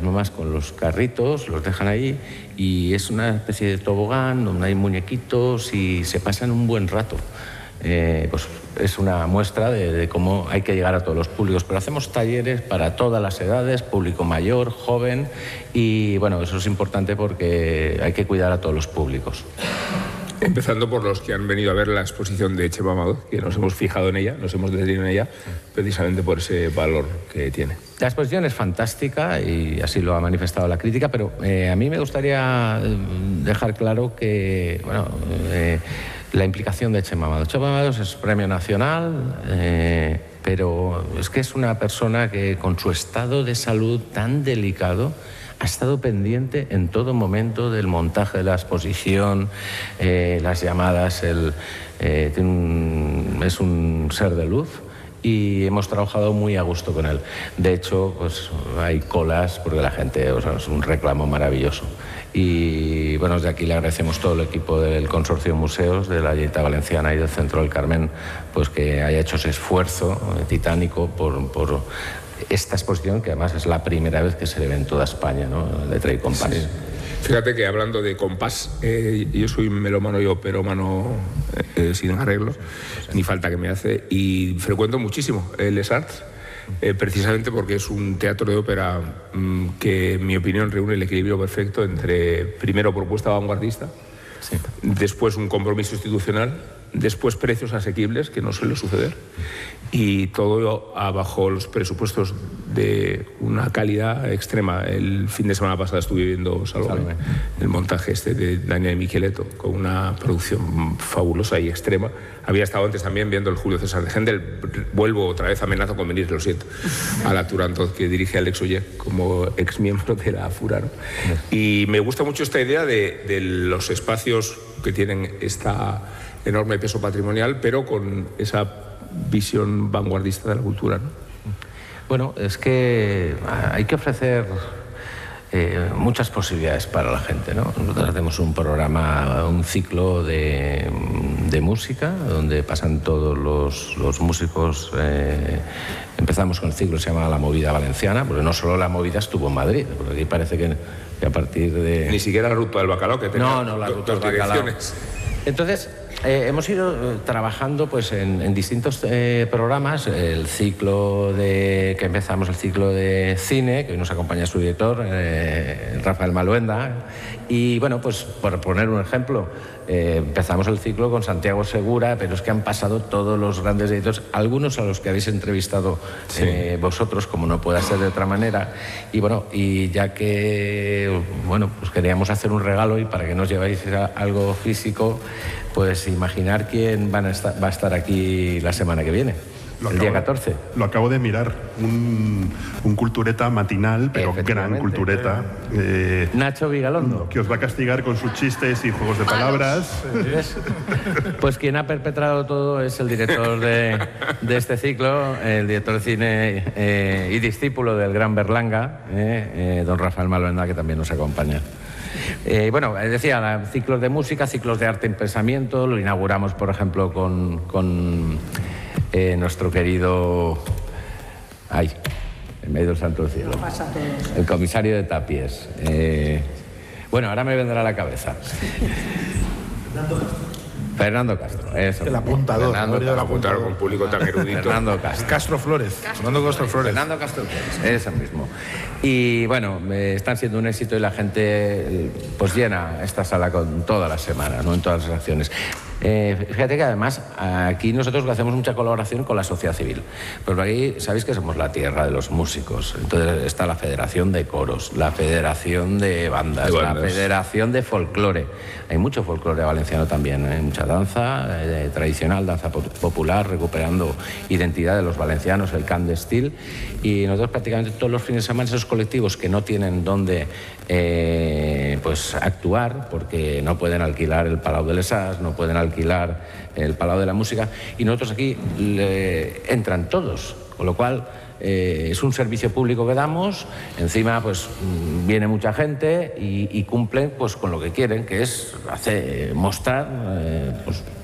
las mamás con los carritos, los dejan ahí y es una especie de tobogán donde hay muñequitos y se pasan un buen rato. Pues es una muestra de cómo hay que llegar a todos los públicos, pero hacemos talleres para todas las edades, público mayor, joven, y bueno, eso es importante porque hay que cuidar a todos los públicos. Empezando por los que han venido a ver la exposición de Chema Amador, que nos hemos fijado en ella, nos hemos detenido en ella, precisamente por ese valor que tiene. La exposición es fantástica y así lo ha manifestado la crítica, pero a mí me gustaría dejar claro que, bueno, la implicación de Chema Amador. Chema Amador es premio nacional, pero es que es una persona que con su estado de salud tan delicado ha estado pendiente en todo momento del montaje de la exposición, las llamadas, es un ser de luz y hemos trabajado muy a gusto con él. De hecho, pues hay colas porque la gente, o sea, es un reclamo maravilloso. Y bueno, desde aquí le agradecemos todo el equipo del Consorcio de Museos de la Generalitat Valenciana y del Centro del Carmen, pues que haya hecho ese esfuerzo titánico por esta exposición, que además es la primera vez que se ve en toda España, ¿no? Letra y compás. Sí. Fíjate que hablando de compás, yo soy melómano y operómano sin arreglo, ni falta que me hace, y frecuento muchísimo Les Arts, precisamente porque es un teatro de ópera que, en mi opinión, reúne el equilibrio perfecto entre, primero, propuesta vanguardista, sí, después un compromiso institucional, después precios asequibles, que no suele suceder, y todo bajo los presupuestos de una calidad extrema. El fin de semana pasado estuve viendo Salome, el montaje de Daniel Micheletto, con una producción fabulosa y extrema. Había estado antes también viendo el Julio César de Händel. Vuelvo otra vez, amenazo con venir, lo siento, a la Turandot, que dirige Alex Oller como ex miembro de la FURA, ¿no? Y me gusta mucho esta idea de los espacios que tienen esta enorme peso patrimonial, pero con esa visión vanguardista de la cultura, ¿no? Bueno, es que hay que ofrecer muchas posibilidades para la gente, ¿no? Nosotros hacemos un programa, un ciclo de música, donde pasan todos los músicos. Empezamos con el ciclo que se llama La Movida Valenciana, porque no solo la movida estuvo en Madrid, porque aquí parece que a partir de... Ni siquiera la Ruta del Bacalao, que tenía la Ruta del Bacalao. Entonces, hemos ido trabajando pues, en distintos programas. El ciclo que empezamos, el ciclo de cine, que hoy nos acompaña su director, Rafael Maluenda. Y bueno, pues por poner un ejemplo, empezamos el ciclo con Santiago Segura, pero es que han pasado todos los grandes editores, algunos a los que habéis entrevistado vosotros, como no puede ser de otra manera. Y bueno, y ya que bueno, pues queríamos hacer un regalo y para que nos lleváis algo físico, pues imaginar quién va a estar aquí la semana que viene. El día 14. Lo acabo de mirar. Un cultureta matinal, pero gran cultureta. Nacho Vigalondo. Que os va a castigar con sus chistes y juegos de palabras. Pues quien ha perpetrado todo es el director de este ciclo, el director de cine y discípulo del gran Berlanga, don Rafael Maluenda, que también nos acompaña. Bueno, decía, ciclos de música, ciclos de arte en pensamiento. Lo inauguramos, por ejemplo, con nuestro querido... en medio del santo cielo. El comisario de Tapies. Bueno, ahora me vendrá a la cabeza. Fernando Castro. Eso. El apuntador. El apuntador con público tan erudito. Fernando Castro. Fernando Castro Flores. Fernando Castro Flores, ese mismo. Y bueno, están siendo un éxito y la gente pues llena esta sala con todas las semanas, ¿no? En todas las acciones. Fíjate que además aquí nosotros hacemos mucha colaboración con la sociedad civil. Pues aquí sabéis que somos la tierra de los músicos. Entonces está la Federación de Coros, la Federación de Bandas, la Federación de Folclore. Hay mucho folclore valenciano también, hay mucha danza tradicional, danza popular, recuperando identidad de los valencianos, el cant d'estil. Y nosotros prácticamente todos los fines de semana, esos colectivos que no tienen dónde pues actuar, porque no pueden alquilar el Palau de les Arts, no pueden alquilar el Palau de la Música, y nosotros aquí entran todos, con lo cual es un servicio público que damos. Encima pues viene mucha gente y cumplen pues con lo que quieren, que es mostrar pues,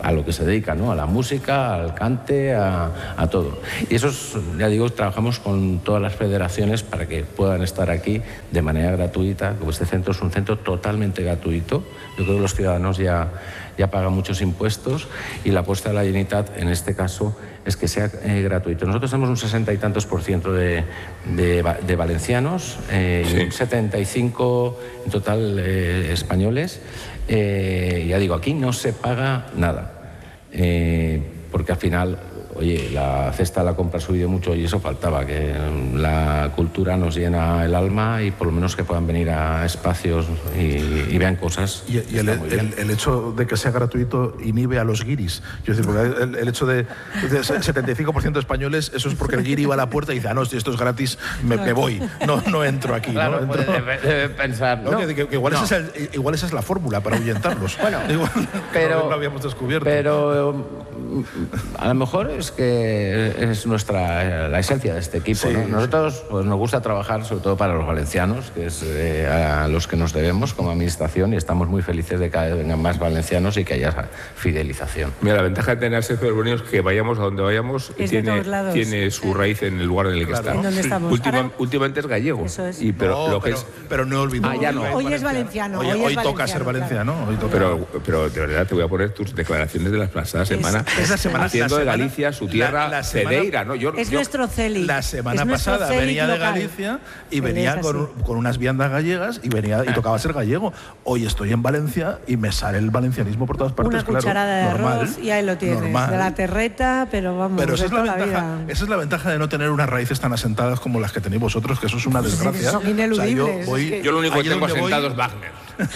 a lo que se dedica, ¿no? A la música, al cante, a todo. Y eso es, ya digo, trabajamos con todas las federaciones para que puedan estar aquí de manera gratuita. Como este centro es un centro totalmente gratuito. Yo creo que los ciudadanos ya pagan muchos impuestos y la apuesta de la Generalitat en este caso es que sea gratuito. Nosotros tenemos un 60 y tantos % de valencianos, y un 75 en total españoles. Ya digo, aquí no se paga nada, porque al final, oye, la cesta la compra ha subido mucho y eso faltaba, que la cultura nos llena el alma y por lo menos que puedan venir a espacios y vean cosas. Y el hecho de que sea gratuito inhibe a los guiris. Quiero decir, porque el hecho de 75% de españoles, eso es porque el guiri va a la puerta y dice, no, si esto es gratis, me voy, no entro aquí. Claro, ¿no? debe pensar, ¿no? Que igual, igual esa es la fórmula para ahuyentarlos. Bueno, igual, pero no lo habíamos descubierto. Pero a lo mejor es que es la esencia de este equipo, ¿no? Nosotros pues, nos gusta trabajar sobre todo para los valencianos, que es a los que nos debemos como administración, y estamos muy felices de que cada vez vengan más valencianos y que haya fidelización. Mira, la ventaja de tener a Sergio Delboni es que vayamos a donde vayamos, tiene su raíz en el lugar en el que está. ¿En dónde estamos? Últimamente es gallego. Eso es. Pero no olvidemos. ya no. Hoy es valenciano. Hoy toca ser valenciano. Claro. Hoy toca. Pero de verdad te voy a poner tus declaraciones de la pasada semana. Esa semana haciendo de Galicia su tierra, Cedeira, ¿no? Es nuestro Celi. La semana pasada venía de Galicia y venía con unas viandas gallegas y tocaba ser gallego. Hoy estoy en Valencia y me sale el valencianismo por todas partes. Una cucharada de normal, arroz y ahí lo tienes. Normal. De la terreta, pero vamos. Pero esa es la ventaja de no tener unas raíces tan asentadas como las que tenéis vosotros, que eso es una desgracia. Son ineludibles. Yo lo único que tengo asentado es Wagner.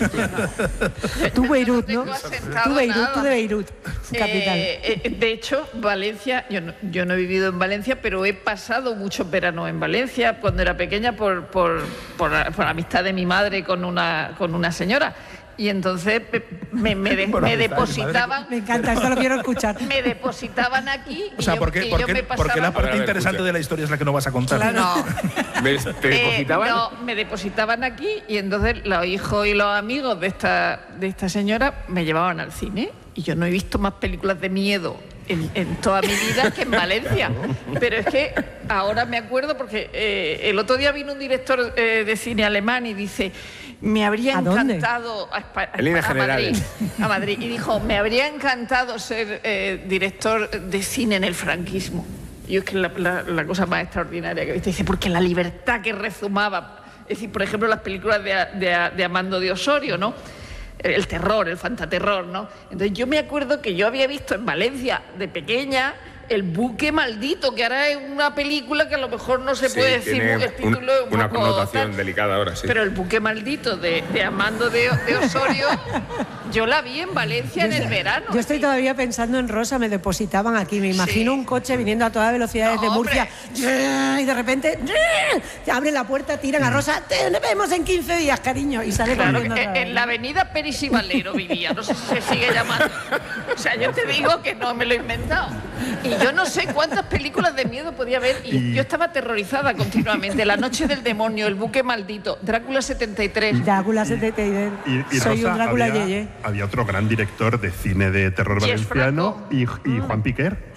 Tú Beirut, ¿no? Tú de Beirut, capital. De hecho, Valencia, yo no he vivido en Valencia, pero he pasado muchos veranos en Valencia cuando era pequeña por la amistad de mi madre con una señora. Y entonces me depositaban. Me encanta, esto lo quiero escuchar. Me depositaban aquí. O sea, ¿por qué la parte interesante de la historia es la que no vas a contar? Claro. No. ¿Te depositaban? No, me depositaban aquí y entonces los hijos y los amigos de esta señora me llevaban al cine. Y yo no he visto más películas de miedo en toda mi vida que en Valencia. Pero es que ahora me acuerdo porque el otro día vino un director de cine alemán y dice... Me habría encantado a Madrid y dijo, me habría encantado ser director de cine en el franquismo. Y es que la cosa más extraordinaria que he visto, dice, porque la libertad que rezumaba, es decir, por ejemplo, las películas de Amando de Osorio, ¿no? El terror, el fantaterror, ¿no? Entonces yo me acuerdo que yo había visto en Valencia de pequeña El buque maldito, que ahora es una película que a lo mejor no se puede decir, el título es una connotación delicada ahora, sí. Pero El buque maldito de Amando de Osorio, yo la vi en Valencia en el verano. Yo estoy todavía pensando en Rosa, me depositaban aquí, me imagino un coche viniendo a toda velocidad desde Murcia y de repente abren la puerta, tiran a Rosa, te vemos en 15 días, cariño, y sale corriendo. En la avenida Peris y Valero vivía, no sé si se sigue llamando. O sea, yo te digo que no me lo he inventado. Y yo no sé cuántas películas de miedo podía haber y yo estaba aterrorizada continuamente. La noche del demonio, El buque maldito, Drácula 73. Drácula 73. Y soy Rosa, un Drácula yeye. Había otro gran director de cine de terror valenciano y Juan Piquer.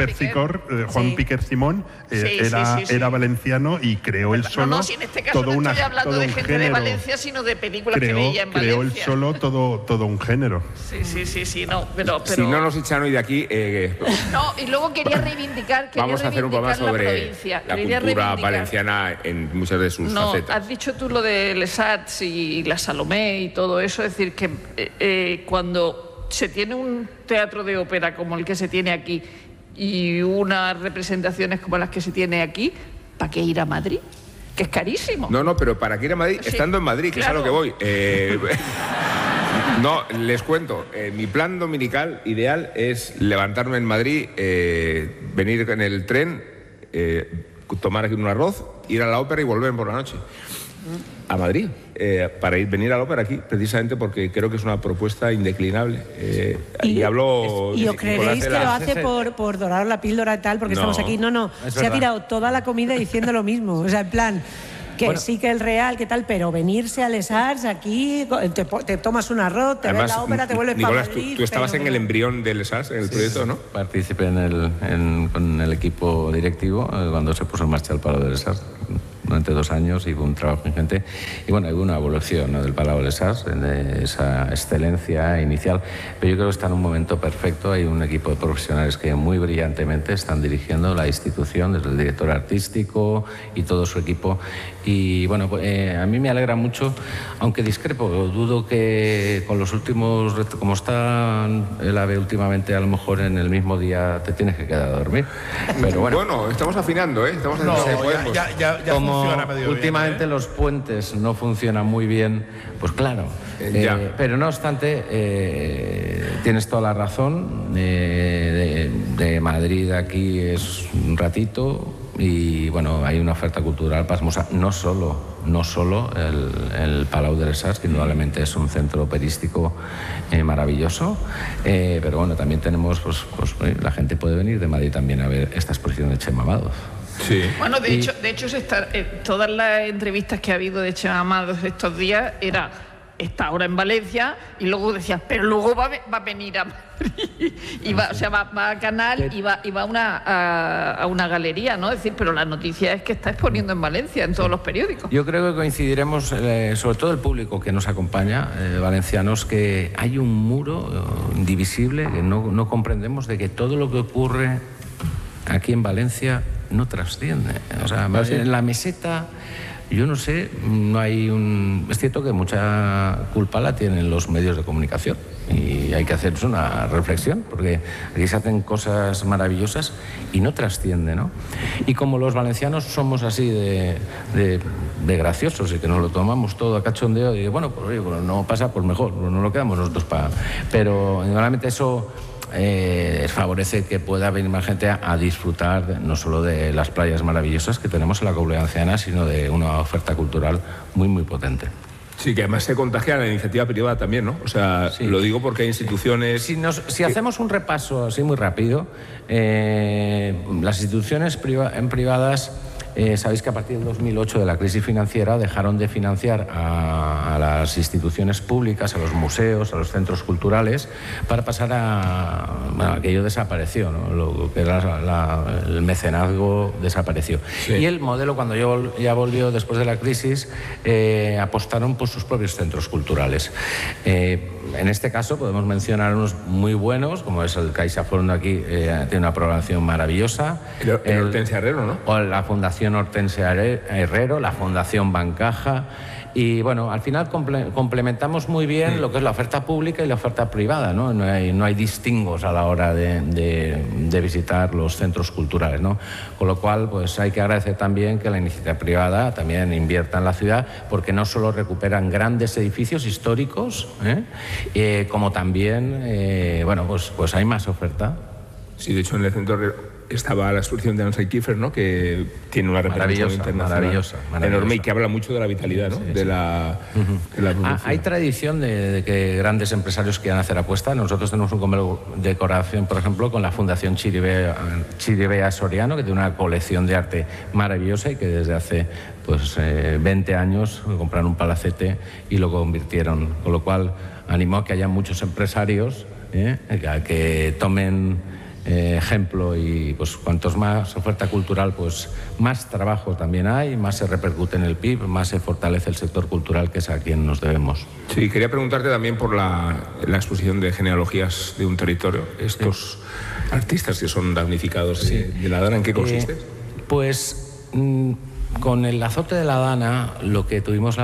Juan Piquer Simón era valenciano y creó el solo. No, si en este caso no estoy hablando de gente de Valencia, sino de películas que veía en Valencia. Creó el solo todo un género. Sí, no, pero... Si no nos echan hoy de aquí... No, y luego quería reivindicar vamos a hacer un programa sobre la cultura valenciana en muchas de sus facetas. Has dicho tú lo de Les Arts y la Salomé y todo eso, es decir, que cuando se tiene un teatro de ópera como el que se tiene aquí y unas representaciones como las que se tiene aquí, ¿para qué ir a Madrid? Que es carísimo. No, pero ¿para qué ir a Madrid? Sí, estando en Madrid, que claro. Es a lo que voy. No, les cuento, mi plan dominical ideal es levantarme en Madrid, venir en el tren, tomar aquí un arroz, ir a la ópera y volver por la noche a Madrid, para venir a la ópera aquí, precisamente porque creo que es una propuesta indeclinable. Y hablo... ¿Y os creeréis que lo hace por dorar la píldora y tal, porque estamos aquí? No, se ha tirado toda la comida diciendo lo mismo, o sea, en plan... Que sí que el Real, ¿qué tal? Pero venirse a Les Arts aquí, te tomas un arroz, te ves la ópera, te vuelves para Madrid. Tú estabas en el embrión de Les Arts, en el proyecto, ¿no? Participé con el equipo directivo cuando se puso en marcha el Palau de Les Arts durante 2 años, y fue un trabajo ingente. Y bueno, hubo una evolución, ¿no?, del Palau de Les Arts, de esa excelencia inicial. Pero yo creo que está en un momento perfecto. Hay un equipo de profesionales que muy brillantemente están dirigiendo la institución, desde el director artístico y todo su equipo. Y bueno, a mí me alegra mucho, aunque discrepo, dudo que con los últimos, como está el AVE últimamente, a lo mejor en el mismo día te tienes que quedar a dormir. Pero bueno, estamos afinando, ¿eh? Estamos haciendo Como últimamente los puentes no funcionan muy bien, pues claro. Pero no obstante, tienes toda la razón. De Madrid aquí es un ratito, y bueno, hay una oferta cultural pasmosa. No solo el Palau de Les Arts, que indudablemente es un centro operístico maravilloso, pero bueno, también tenemos, pues la gente puede venir de Madrid también a ver esta exposición de Chema Amados. Sí. Bueno, de hecho todas las entrevistas que ha habido de Chema Amados estos días está ahora en Valencia, y luego decías, pero luego va a venir a Madrid, y va a Canal, y va a una galería, ¿no? Es decir, pero la noticia es que está exponiendo en Valencia, en todos los periódicos. Yo creo que coincidiremos, sobre todo el público que nos acompaña, valencianos, que hay un muro indivisible que no comprendemos, de que todo lo que ocurre aquí en Valencia no trasciende. O sea, en la meseta, yo no sé, no hay es cierto que mucha culpa la tienen los medios de comunicación, y hay que hacerse una reflexión, porque aquí se hacen cosas maravillosas y no trasciende, ¿no? Y como los valencianos somos así de graciosos, y que nos lo tomamos todo a cachondeo, y bueno, pues no pasa, pues mejor, no lo quedamos nosotros para... Pero normalmente eso favorece que pueda venir más gente a disfrutar no solo de las playas maravillosas que tenemos en la Comunidad Valenciana, sino de una oferta cultural muy, muy potente. Sí, que además se contagia la iniciativa privada también, ¿no? O sea, sí. Lo digo porque hay instituciones... Si hacemos un repaso así muy rápido, las instituciones privadas... sabéis que a partir del 2008, de la crisis financiera, dejaron de financiar a las instituciones públicas, a los museos, a los centros culturales, para pasar aquello desapareció, ¿no? Lo que era el mecenazgo desapareció. Sí. Y el modelo, cuando ya volvió después de la crisis, apostaron por sus propios centros culturales. En este caso podemos mencionar unos muy buenos, como es el CaixaForum de aquí, tiene una programación maravillosa. El Hortensia Herrero, ¿no? O la Fundación Hortensia Herrero, la Fundación Bancaja. Y bueno, al final complementamos muy bien lo que es la oferta pública y la oferta privada, ¿no? No hay distingos a la hora de visitar los centros culturales, ¿no? Con lo cual, pues hay que agradecer también que la iniciativa privada también invierta en la ciudad, porque no solo recuperan grandes edificios históricos, como también, pues hay más oferta. Sí, de hecho en el centro estaba la exposición de Ansel Kiefer, ¿no? Que tiene una repercusión internacional maravillosa. Enorme, y que habla mucho de la vitalidad, ¿no? Sí, de la producción. Hay tradición de que grandes empresarios quieran hacer apuestas. Nosotros tenemos un convenio de colaboración, por ejemplo, con la Fundación Chiribea Soriano, que tiene una colección de arte maravillosa, y que desde hace 20 años compraron un palacete y lo convirtieron. Con lo cual animo a que haya muchos empresarios a que tomen ejemplo, y pues cuantos más oferta cultural, pues más trabajo también hay, más se repercute en el PIB, más se fortalece el sector cultural, que es a quien nos debemos. Sí, quería preguntarte también por la exposición de genealogías de un territorio, estos artistas que son damnificados de la Dana, ¿en qué consiste? Con el azote de la Dana, lo que tuvimos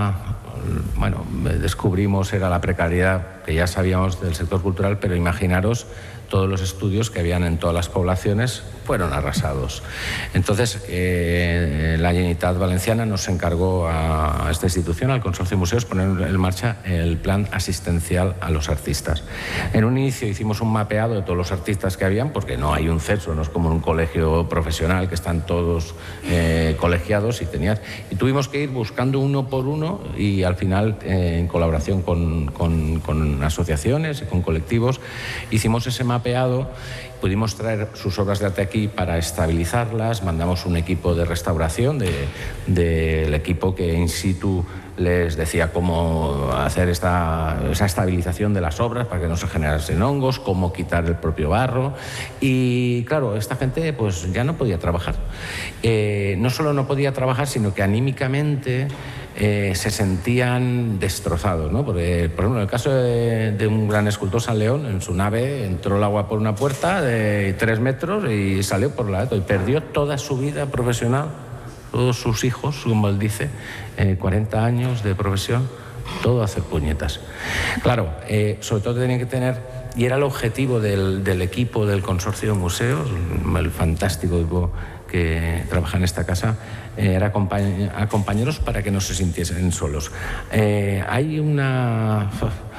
descubrimos era la precariedad, que ya sabíamos del sector cultural, pero imaginaros, todos los estudios que habían en todas las poblaciones fueron arrasados. Entonces, la Generalitat Valenciana nos encargó a esta institución, al Consorcio de Museos, poner en marcha el plan asistencial a los artistas. En un inicio hicimos un mapeado de todos los artistas que habían, porque no hay un censo, no es como en un colegio profesional que están todos colegiados, y tuvimos que ir buscando uno por uno, y al final, en colaboración con asociaciones y con colectivos, hicimos ese mapeado, pudimos traer sus obras de arte aquí para estabilizarlas, mandamos un equipo de restauración del equipo que in situ les decía cómo hacer esa estabilización de las obras para que no se generasen hongos, cómo quitar el propio barro. Y claro, esta gente pues ya no podía trabajar. No solo no podía trabajar, sino que anímicamente se sentían destrozados, ¿no? Porque, por ejemplo, en el caso de un gran escultor, San León, en su nave entró el agua por una puerta de 3 metros y salió por la otra y perdió toda su vida profesional, todos sus hijos, como él dice, 40 años de profesión, todo a hacer puñetas. Claro, sobre todo tenían que tener, y era el objetivo del equipo del Consorcio de Museos, el fantástico equipo que trabaja en esta casa, era acompañarlos para que no se sintiesen solos. Hay una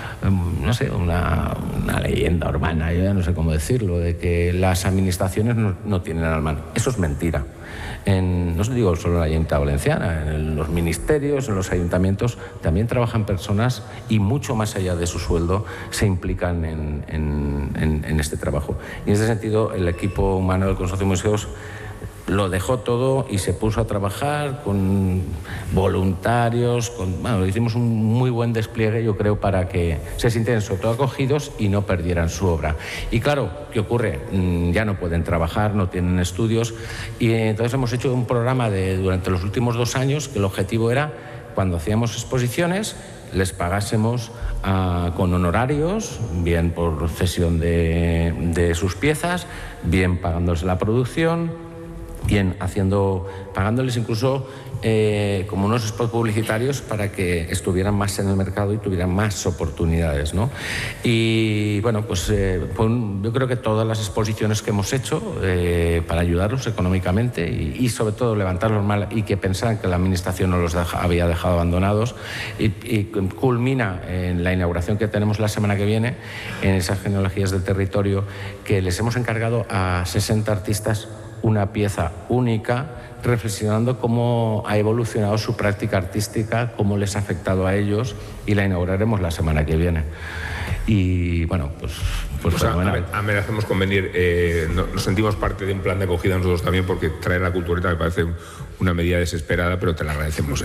leyenda urbana, yo ya no sé cómo decirlo, de que las administraciones no tienen alma. Eso es mentira. No os digo solo en la Generalitat Valenciana, en los ministerios, en los ayuntamientos, también trabajan personas y mucho más allá de su sueldo se implican en este trabajo. Y en ese sentido, el equipo humano del Consorcio de Museos lo dejó todo y se puso a trabajar con voluntarios, hicimos un muy buen despliegue, yo creo, para que se sintieran sobre todo acogidos y no perdieran su obra. Y claro, ¿qué ocurre? Ya no pueden trabajar, no tienen estudios, y entonces hemos hecho un programa durante los últimos 2 años que el objetivo era, cuando hacíamos exposiciones, les pagásemos con honorarios, bien por cesión de sus piezas, bien pagándoles la producción, bien pagándoles incluso como unos spots publicitarios para que estuvieran más en el mercado y tuvieran más oportunidades, ¿no? Y bueno, pues yo creo que todas las exposiciones que hemos hecho para ayudarlos económicamente y sobre todo levantarlos mal y que pensaran que la administración no los había dejado abandonados, y culmina en la inauguración que tenemos la semana que viene, en esas genealogías del territorio, que les hemos encargado a 60 artistas una pieza única, reflexionando cómo ha evolucionado su práctica artística, cómo les ha afectado a ellos, y la inauguraremos la semana que viene. Y bueno, pues amenazamos con venir. Nos sentimos parte de un plan de acogida nosotros también, porque traer la cultureta me parece una medida desesperada, pero te la agradecemos.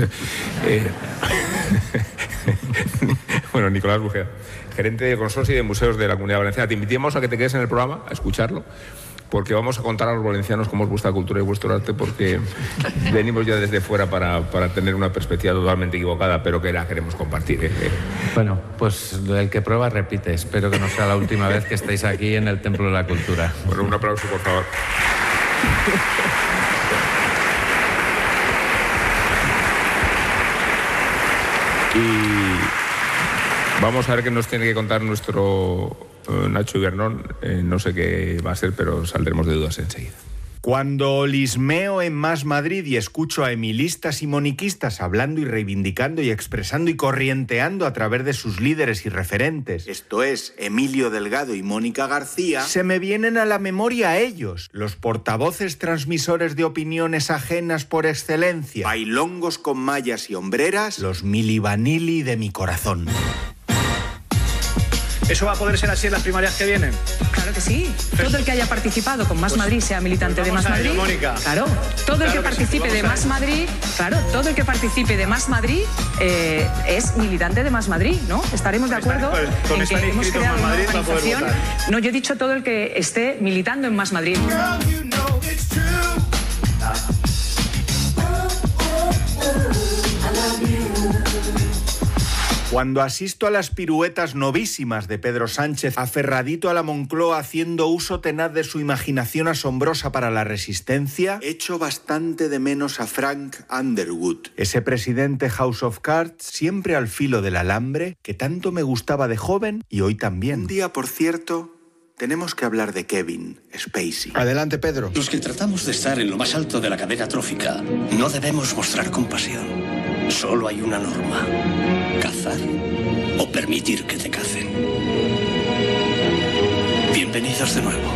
Bueno, Nicolás Bujea, gerente del Consorcio de Museos de la Comunidad Valenciana, te invitamos a que te quedes en el programa a escucharlo, porque vamos a contar a los valencianos cómo es vuestra cultura y vuestro arte, porque venimos ya desde fuera para tener una perspectiva totalmente equivocada, pero que la queremos compartir. Bueno, pues el que prueba repite. Espero que no sea la última vez que estéis aquí en el Templo de la Cultura. Bueno, un aplauso, por favor. Y vamos a ver qué nos tiene que contar nuestro Nacho Ibernón. No sé qué va a ser, pero saldremos de dudas enseguida. Cuando lismeo en Más Madrid y escucho a emilistas y moniquistas hablando y reivindicando y expresando y corrienteando a través de sus líderes y referentes, esto es, Emilio Delgado y Mónica García, se me vienen a la memoria ellos, los portavoces transmisores de opiniones ajenas por excelencia, bailongos con mallas y hombreras, los Mili Vanilli de mi corazón. ¿Eso va a poder ser así en las primarias que vienen? Claro que sí. Todo el que haya participado con Más Madrid, sea militante de Más Madrid. Mónica. Claro. Todo el que participe de Más Madrid, claro, todo el que participe de Más Madrid es militante de Más Madrid, ¿no? Estaremos de acuerdo en que hemos creado una organización. No, yo he dicho todo el que esté militando en Más Madrid. Cuando asisto a las piruetas novísimas de Pedro Sánchez, aferradito a la Moncloa haciendo uso tenaz de su imaginación asombrosa para la resistencia, echo bastante de menos a Frank Underwood, ese presidente House of Cards, siempre al filo del alambre, que tanto me gustaba de joven y hoy también. Un día, por cierto, tenemos que hablar de Kevin Spacey. Adelante, Pedro. Los que tratamos de estar en lo más alto de la cadena trófica no debemos mostrar compasión. Solo hay una norma: cazar o permitir que te cacen. Bienvenidos de nuevo.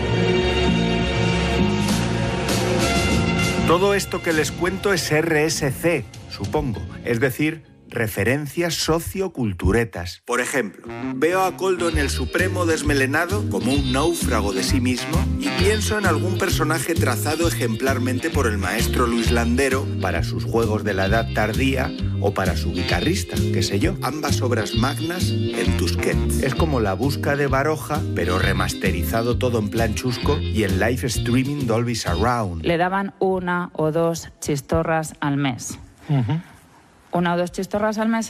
Todo esto que les cuento es RSC, supongo, es decir, referencias socioculturetas. Por ejemplo, veo a Koldo en El Supremo desmelenado como un náufrago de sí mismo y pienso en algún personaje trazado ejemplarmente por el maestro Luis Landero para sus juegos de la edad tardía o para su guitarrista, qué sé yo. Ambas obras magnas en Tusquets. Es como La Busca de Baroja, pero remasterizado todo en plan chusco y en live streaming Dolby Surround. Le daban 1 o 2 chistorras al mes. 1 o 2 chistorras al mes